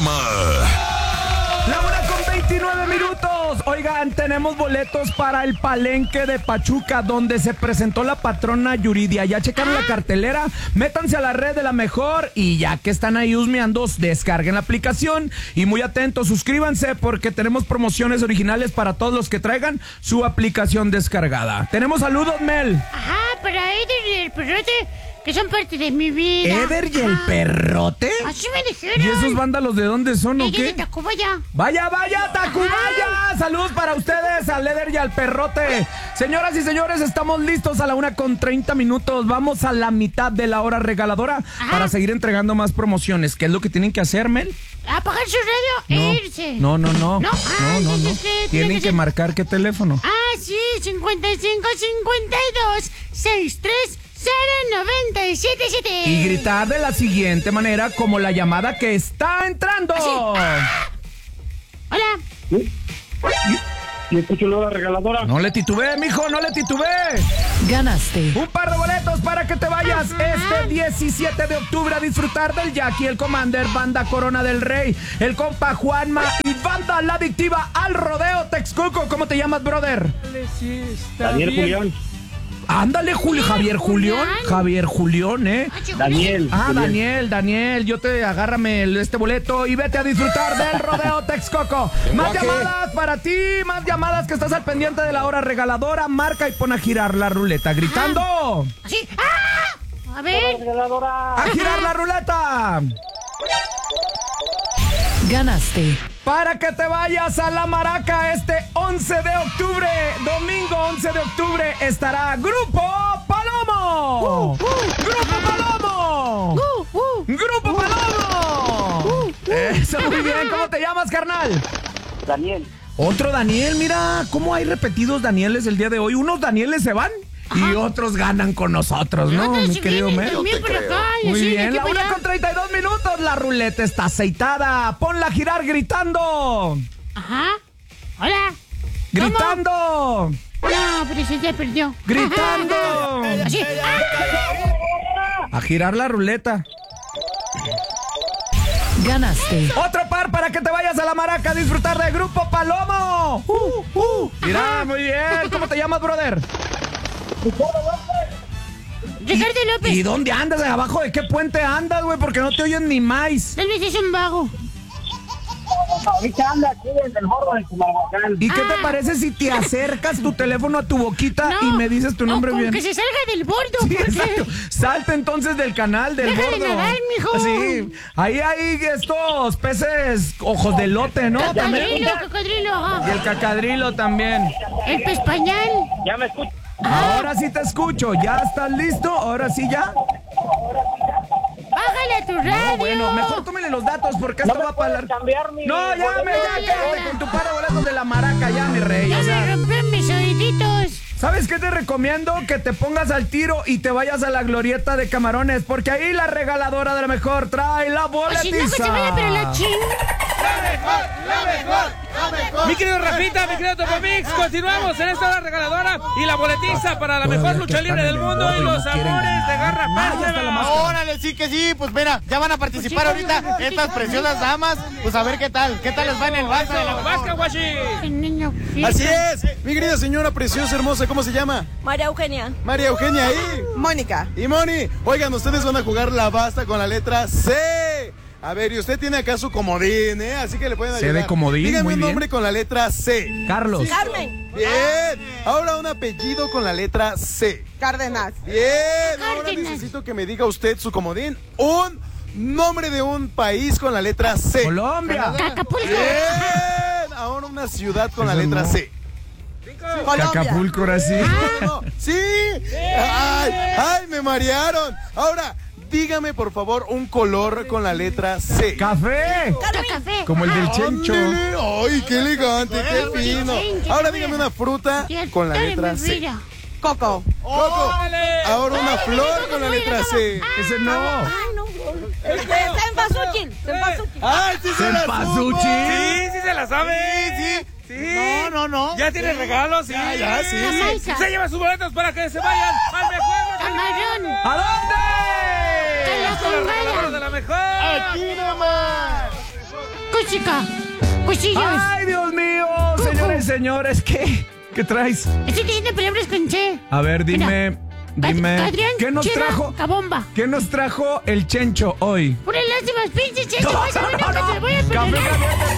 programa. La 1:29. Oigan, tenemos boletos para el Palenque de Pachuca, donde se presentó la patrona Yuridia. Ya checaron la cartelera, métanse a la red de La Mejor y ya que están ahí husmeando, descarguen la aplicación y muy atentos, suscríbanse porque tenemos promociones originales para todos los que traigan su aplicación descargada. Tenemos saludos, Mel. Ajá, para Eder y el perrote, que son parte de mi vida. ¿Eder y el perrote? Así me dijeron. ¿Y esos vándalos de dónde son o Ella qué? de Tacubaya. ¡Vaya, Tacubaya! Saludos para ustedes, al Eder y al perrote. Señoras y señores, estamos listos a la 1:30. Vamos a la mitad de la hora regaladora para seguir entregando más promociones. ¿Qué es lo que tienen que hacer, Mel? Apagar su radio e irse. No. No. Tienen que marcar qué teléfono. Sí, 5552-630977. Y gritar de la siguiente manera, como la llamada que está entrando. Hola. ¿Y escucho la hora regaladora? No le titubé, mijo, no le titubé. Ganaste Un par de boletos para que te vayas este 17 de octubre a disfrutar del Jackie, el Commander, Banda Corona del Rey, el compa Juanma y Banda La Adictiva al Rodeo Texcoco. ¿Cómo te llamas, brother? Daniel Julián. Ándale, Javier Julián, Daniel. Daniel, yo te agárrame este boleto y vete a disfrutar del Rodeo Texcoco. Más llamadas para ti, más llamadas que estás al pendiente de la hora regaladora. Marca y pon a girar la ruleta, gritando. Así. A ver. ¡A girar la ruleta! Ganaste Para que te vayas a La Maraca este 11 de octubre, domingo 11 de octubre, estará Grupo Palomo. ¡Grupo Palomo! ¡Grupo Palomo! Eso, muy bien. ¿Cómo te llamas, carnal? Daniel. Otro Daniel, mira, ¿cómo hay repetidos Danieles el día de hoy? Unos Danieles se van y otros ganan con nosotros, ¿no, mi querido Mel? Muy bien, la 1:32. La ruleta está aceitada. Ponla a girar gritando. Ajá. Hola. ¡Gritando! No, pero se ya perdió. ¡Gritando! Así. A girar la ruleta. Ganaste Otro par para que te vayas a La Maraca a disfrutar de Grupo Palomo. Mira, muy bien. ¿Cómo te llamas, brother? Ricardo López. ¿Y dónde andas? ¿Abajo de qué puente andas, güey? Porque no te oyen ni más. Tal vez es un vago. Ahorita anda aquí en el morro de Cumalhuacán. ¿Y qué te parece si te acercas tu teléfono a tu boquita y me dices tu nombre bien? Que se salga del bordo. Sí, exacto. Salta entonces del canal, del Deja de bordo. nadar, mijo. Sí. Ahí hay estos peces ojos de lote, ¿no? Cocodrilo. Y el cacadrilo también. El pez pañal. ¿Ya me escuchas? Ahora sí te escucho. ¿Ya estás listo? ¿Ahora sí ya? Bájale a tu radio. No, bueno, mejor tómele los datos porque esto va para cambiar mi... No, ya quédate con tu par de boletos de La Maraca, ya, mi rey. Ya me rompieron mis oíditos. ¿Sabes qué te recomiendo? Que te pongas al tiro y te vayas a la glorieta de Camarones, porque ahí la regaladora de La Mejor trae la boletiza. Si no, que se vaya, pero la ching. La mejor. Mi querido Rafita, mi querido Topomix, continuamos en esta hora regaladora y la boletiza para la mejor lucha libre del mundo y los amores de Garra Festival. Órale, sí que sí, pues mira, ya van a participar ahorita estas preciosas damas, pues a ver qué tal les va en el Vasca de la Vasca, guachi. Así es, mi querida señora preciosa, hermosa, ¿cómo se llama? María Eugenia. María Eugenia y Mónica. Y Moni, oigan, ustedes van a jugar la basta con la letra C. A ver, y usted tiene acá su comodín, ¿eh? Así que le pueden ayudar. C de comodín, dígame muy un bien. nombre con la letra C. Carlos. Carmen. Bien. Ahora un apellido con la letra C. Cárdenas. Bien. Ahora necesito que me diga usted su comodín. Un nombre de un país con la letra C. Colombia. Acapulco. Bien. Ahora una ciudad con la letra C. Colombia. Acapulco, ahora sí. No. Sí. Ay, me marearon. Ahora, dígame por favor un color con la letra C. ¡Café! Café. Como el del Chencho. Ándele. Ay, qué elegante, qué fino. Ahora dígame una fruta con la letra C. Coco. Coco. Ahora una flor con la letra C. Ese no. Cempasúchil. Ay, sí se la supo. Sí se la sabe. Sí. No. ¿Ya tiene regalos? Sí. Ya, sí. Se lleva sus boletos para que se vayan al mejor. Camarón. ¿A dónde? Con los regalos de La Mejor. Aquí nomás. música. Cuchillos. ¡Ay, Dios mío! Señores y señores, ¿qué traes? Estoy diciendo palabras con C. A ver, dime, Adrián, ¿qué nos Chira, trajo? Cabomba. ¿Qué nos trajo el Chencho hoy? Por el lástimas, pinche Chencho. No, Vas a ver no, que no. se lo voy a Café perdonar. Caliente